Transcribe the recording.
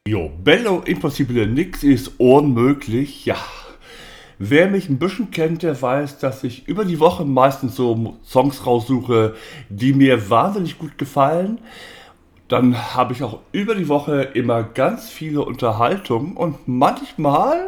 Jo, Bello Impossibile nix ist unmöglich. Ja, wer mich ein bisschen kennt, der weiß, dass ich über die Woche meistens so Songs raussuche, die mir wahnsinnig gut gefallen. Dann habe ich auch über die Woche immer ganz viele Unterhaltungen und manchmal